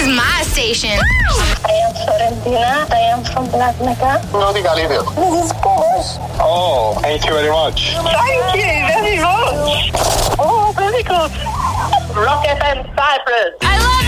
is my station. I am Florentina. I am from Black Mecca. No di Galilee. This is Porsche. Oh, thank you very much. Thank you very much. Oh, very good. Rock FM Cyprus. I love